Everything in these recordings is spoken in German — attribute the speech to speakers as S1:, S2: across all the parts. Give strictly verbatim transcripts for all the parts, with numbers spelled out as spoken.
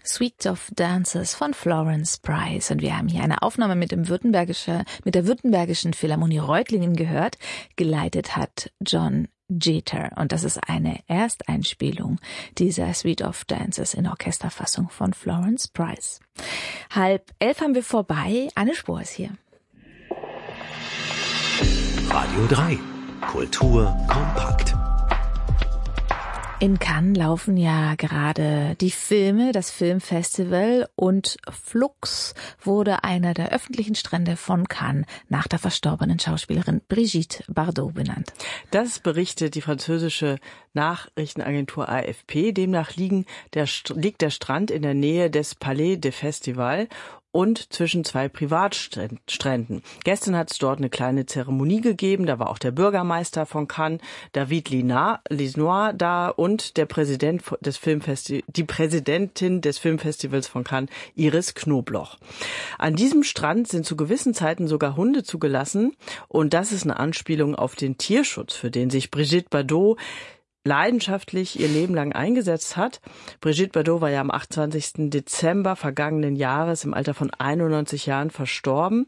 S1: Suite of Dances von Florence Price. Und wir haben hier eine Aufnahme mit dem württembergische, mit der Württembergischen Philharmonie Reutlingen gehört. Geleitet hat John Jeter. Und das ist eine Ersteinspielung dieser Suite of Dances in Orchesterfassung von Florence Price. Halb elf haben wir vorbei. Anne Spohr ist hier.
S2: Radio drei. Kultur kompakt.
S1: In Cannes laufen ja gerade die Filme, das Filmfestival, und Flux wurde einer der öffentlichen Strände von Cannes nach der verstorbenen Schauspielerin Brigitte Bardot benannt.
S3: Das berichtet die französische Nachrichtenagentur A F P. Demnach liegen der, liegt der Strand in der Nähe des Palais des Festivals und zwischen zwei Privatstränden. Gestern hat es dort eine kleine Zeremonie gegeben. Da war auch der Bürgermeister von Cannes, David Lisnois, da und der Präsident des Filmfesti- die Präsidentin des Filmfestivals von Cannes, Iris Knobloch. An diesem Strand sind zu gewissen Zeiten sogar Hunde zugelassen. Und das ist eine Anspielung auf den Tierschutz, für den sich Brigitte Bardot leidenschaftlich ihr Leben lang eingesetzt hat. Brigitte Bardot war ja am achtundzwanzigsten Dezember vergangenen Jahres im Alter von einundneunzig Jahren verstorben.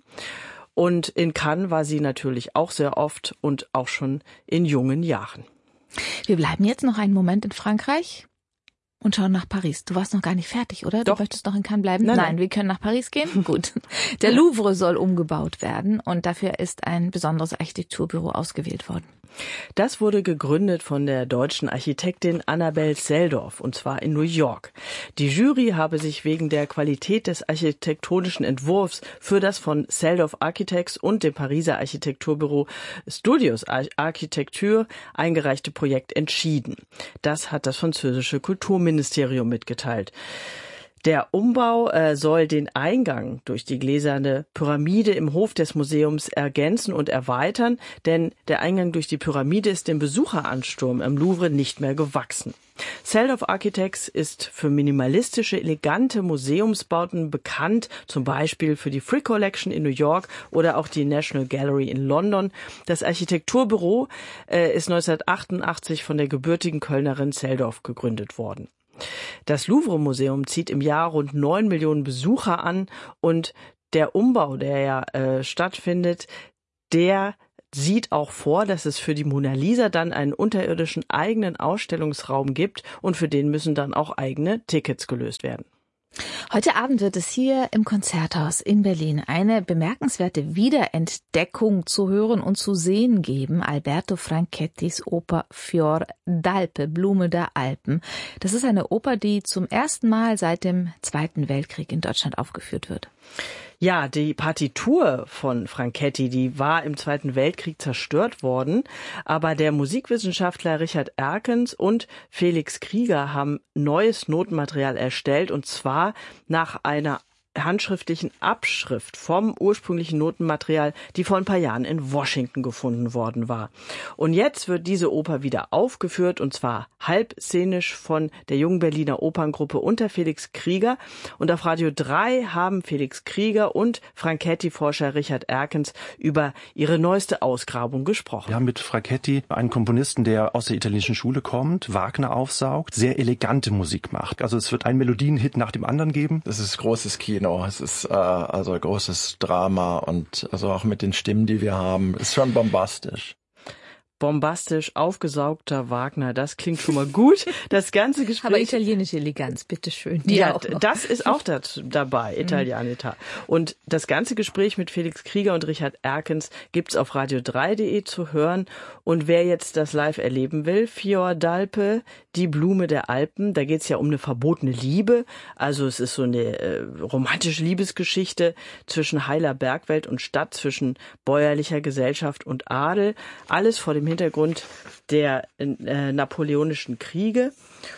S3: Und in Cannes war sie natürlich auch sehr oft und auch schon in jungen Jahren.
S1: Wir bleiben jetzt noch einen Moment in Frankreich und schauen nach Paris. Du warst noch gar nicht fertig, oder?
S3: Doch.
S1: Du möchtest noch in Cannes bleiben?
S3: Nein,
S1: nein,
S3: nein.
S1: Wir können nach Paris gehen? Gut. Der Louvre soll umgebaut werden und dafür ist ein besonderes Architekturbüro ausgewählt worden.
S3: Das wurde gegründet von der deutschen Architektin Annabel Seldorf, und zwar in New York. Die Jury habe sich wegen der Qualität des architektonischen Entwurfs für das von Seldorf Architects und dem Pariser Architekturbüro Studios Architecture eingereichte Projekt entschieden. Das hat das französische Kulturministerium mitgeteilt. Der Umbau äh, soll den Eingang durch die gläserne Pyramide im Hof des Museums ergänzen und erweitern, denn der Eingang durch die Pyramide ist dem Besucheransturm im Louvre nicht mehr gewachsen. Seldorf Architects ist für minimalistische, elegante Museumsbauten bekannt, zum Beispiel für die Frick Collection in New York oder auch die National Gallery in London. Das Architekturbüro äh, ist neunzehnhundertachtundachtzig von der gebürtigen Kölnerin Seldorf gegründet worden. Das Louvre-Museum zieht im Jahr rund neun Millionen Besucher an und der Umbau, der ja äh, stattfindet, der sieht auch vor, dass es für die Mona Lisa dann einen unterirdischen eigenen Ausstellungsraum gibt und für den müssen dann auch eigene Tickets gelöst werden.
S1: Heute Abend wird es hier im Konzerthaus in Berlin eine bemerkenswerte Wiederentdeckung zu hören und zu sehen geben. Alberto Franchettis Oper Fior d'Alpe, Blume der Alpen. Das ist eine Oper, die zum ersten Mal seit dem Zweiten Weltkrieg in Deutschland aufgeführt wird.
S3: Ja, die Partitur von Franchetti, die war im Zweiten Weltkrieg zerstört worden, aber der Musikwissenschaftler Richard Erkens und Felix Krieger haben neues Notenmaterial erstellt, und zwar nach einer handschriftlichen Abschrift vom ursprünglichen Notenmaterial, die vor ein paar Jahren in Washington gefunden worden war. Und jetzt wird diese Oper wieder aufgeführt, und zwar halbszenisch von der jungen Berliner Operngruppe unter Felix Krieger. Und auf Radio drei haben Felix Krieger und Franchetti-Forscher Richard Erkens über ihre neueste Ausgrabung gesprochen.
S4: Wir haben mit Franchetti einen Komponisten, der aus der italienischen Schule kommt, Wagner aufsaugt, sehr elegante Musik macht. Also es wird einen Melodienhit nach dem anderen geben.
S5: Das ist großes Kino. Es ist äh, also großes Drama und also auch mit den Stimmen, die wir haben, ist schon bombastisch.
S3: Bombastisch aufgesaugter Wagner, das klingt schon mal gut. Das ganze Gespräch.
S1: Aber italienische Eleganz, bitteschön.
S3: Ja, das ist auch dazu, dabei, Italianita. Und das ganze Gespräch mit Felix Krieger und Richard Erkens gibt's auf radio drei punkt de zu hören. Und wer jetzt das live erleben will, Fior d'Alpe, die Blume der Alpen, da geht's ja um eine verbotene Liebe. Also es ist so eine äh, romantische Liebesgeschichte zwischen heiler Bergwelt und Stadt, zwischen bäuerlicher Gesellschaft und Adel. Alles vor dem Hintergrund der äh, napoleonischen Kriege.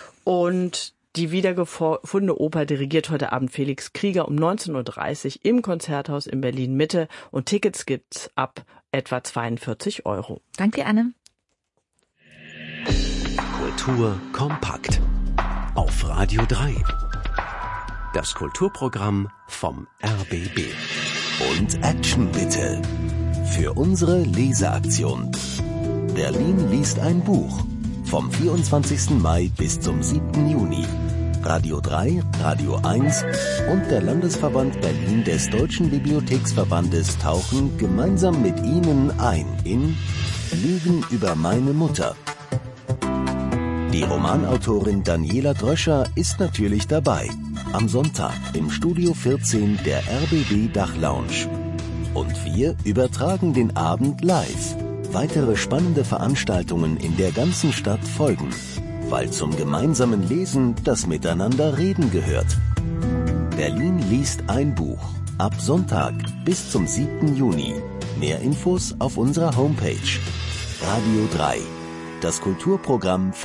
S3: Und die wiedergefundene Oper dirigiert heute Abend Felix Krieger um neunzehn Uhr dreißig im Konzerthaus in Berlin Mitte. Und Tickets gibt's ab etwa zweiundvierzig Euro.
S1: Danke, Anne.
S2: Kultur kompakt. Auf Radio drei. Das Kulturprogramm vom R B B. Und Action bitte. Für unsere Leseaktion. Berlin liest ein Buch. Vom vierundzwanzigsten Mai bis zum siebten Juni. Radio drei, Radio eins und der Landesverband Berlin des Deutschen Bibliotheksverbandes tauchen gemeinsam mit Ihnen ein in Lügen über meine Mutter. Die Romanautorin Daniela Dröscher ist natürlich dabei. Am Sonntag im Studio vierzehn der R B B Dachlounge. Und wir übertragen den Abend live. Weitere spannende Veranstaltungen in der ganzen Stadt folgen, weil zum gemeinsamen Lesen das Miteinanderreden gehört. Berlin liest ein Buch. Ab Sonntag bis zum siebten Juni. Mehr Infos auf unserer Homepage. Radio drei. Das Kulturprogramm von